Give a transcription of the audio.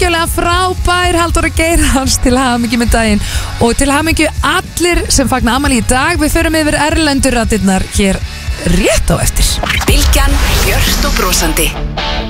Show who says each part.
Speaker 1: algjörlega frábær Halldór Geirhans til hamingju með daginn og til hamingju allir sem fagna afmæli í dag. Við förum yfir erlendur raddirnar hér rétt á eftir.
Speaker 2: Bylgjan, björt og brosandi.